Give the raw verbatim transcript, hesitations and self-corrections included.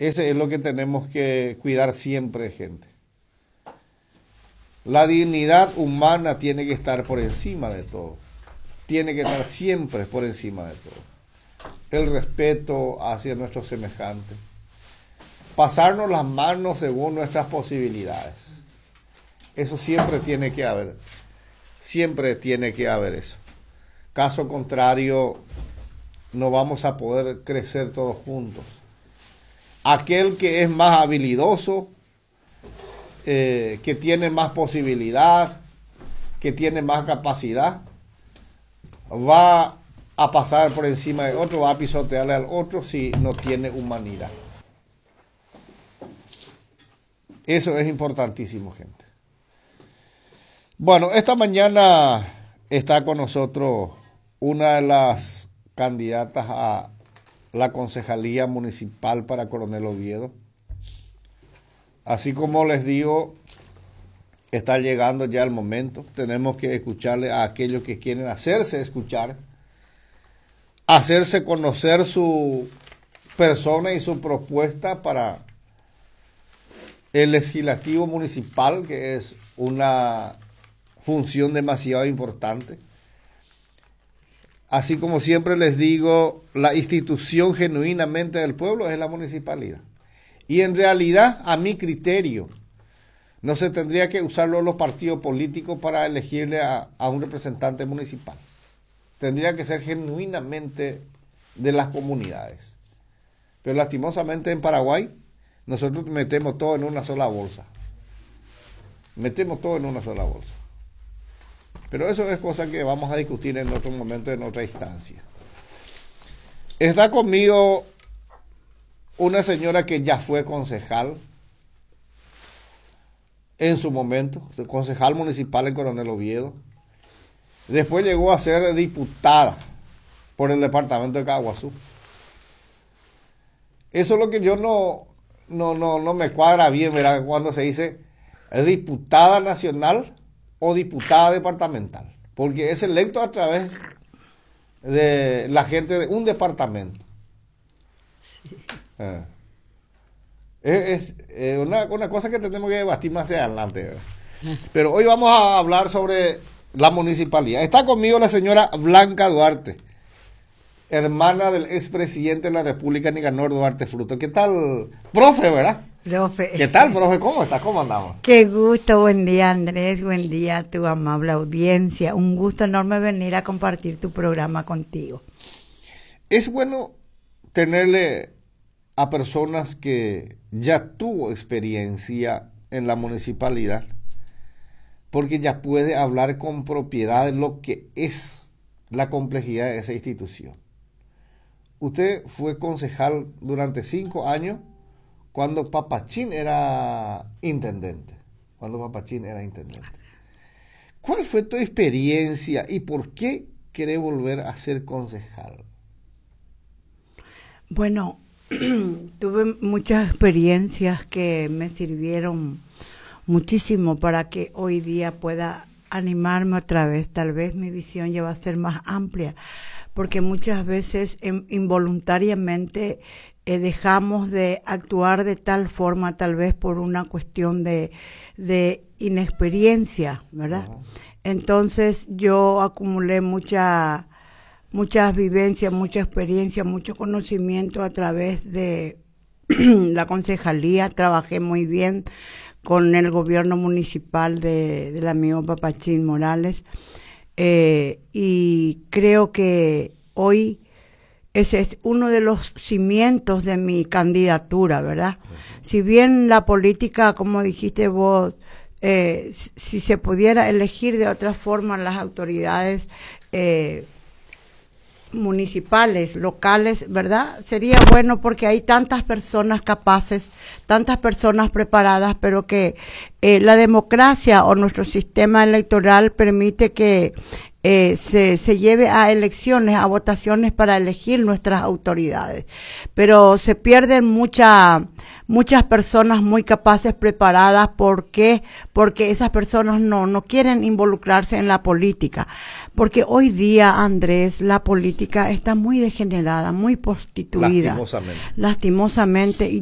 Ese es lo que tenemos que cuidar siempre, gente. La dignidad humana tiene que estar por encima de todo. Tiene que estar siempre por encima de todo. El respeto hacia nuestros semejantes. Pasarnos las manos según nuestras posibilidades. Eso siempre tiene que haber. Siempre tiene que haber eso. Caso contrario, no vamos a poder crecer todos juntos. Aquel que es más habilidoso, eh, que tiene más posibilidad, que tiene más capacidad, va a pasar por encima de otro, va a pisotearle al otro si no tiene humanidad. Eso es importantísimo, gente. Bueno, esta mañana está con nosotros una de las candidatas a la concejalía municipal para Coronel Oviedo. Así como les digo, está llegando ya el momento. Tenemos que escucharle a aquellos que quieren hacerse escuchar, hacerse conocer su persona y su propuesta para el legislativo municipal, que es una función demasiado importante. Así como siempre les digo, la institución genuinamente del pueblo es la municipalidad. Y en realidad, a mi criterio, no se tendría que usarlo los partidos políticos para elegirle a, a un representante municipal. Tendría que ser genuinamente de las comunidades. Pero lastimosamente en Paraguay, nosotros metemos todo en una sola bolsa. Metemos todo en una sola bolsa. Pero eso es cosa que vamos a discutir en otro momento, en otra instancia. Está conmigo una señora que ya fue concejal en su momento, concejal municipal en Coronel Oviedo. Después llegó a ser diputada por el departamento de Caguazú. Eso es lo que yo no, no, no, no me cuadra bien, ¿verdad? Cuando se dice diputada nacional o diputada departamental, porque es electo a través de la gente de un departamento. Sí. Eh. Es, es una, una cosa que tenemos que debatir más adelante, ¿verdad? Pero hoy vamos a hablar sobre la municipalidad. Está conmigo la señora Blanca Duarte, hermana del expresidente de la República, Nicanor Duarte Fruto. ¿Qué tal, profe, verdad? Profe. ¿Qué tal, profe? ¿Cómo estás? ¿Cómo andamos? Qué gusto, buen día, Andrés, buen día a tu amable audiencia. Un gusto enorme venir a compartir tu programa contigo. Es bueno tenerle a personas que ya tuvo experiencia en la municipalidad, porque ya puede hablar con propiedad de lo que es la complejidad de esa institución. Usted fue concejal durante cinco años cuando Papachín era intendente. Cuando Papachín era intendente. ¿Cuál fue tu experiencia y por qué querés volver a ser concejal? Bueno, tuve muchas experiencias que me sirvieron muchísimo para que hoy día pueda animarme otra vez. Tal vez mi visión ya va a ser más amplia, porque muchas veces em, involuntariamente eh, dejamos de actuar de tal forma, tal vez por una cuestión de, de inexperiencia, ¿verdad? Uh-huh. Entonces yo acumulé mucha, muchas vivencias, mucha experiencia, mucho conocimiento a través de la concejalía. Trabajé muy bien con el gobierno municipal de, del amigo Papachín Morales, eh, y creo que hoy ese es uno de los cimientos de mi candidatura, ¿verdad? Uh-huh. Si bien la política, como dijiste vos, eh, si se pudiera elegir de otra forma las autoridades eh, municipales, locales, ¿verdad? Sería bueno, porque hay tantas personas capaces, tantas personas preparadas, pero que eh, la democracia o nuestro sistema electoral permite que eh, se, se lleve a elecciones, a votaciones para elegir nuestras autoridades. Pero se pierden mucha, muchas personas muy capaces, preparadas. ¿Por qué? Porque esas personas no, no quieren involucrarse en la política. Porque hoy día, Andrés, la política está muy degenerada, muy prostituida. Lastimosamente. Lastimosamente.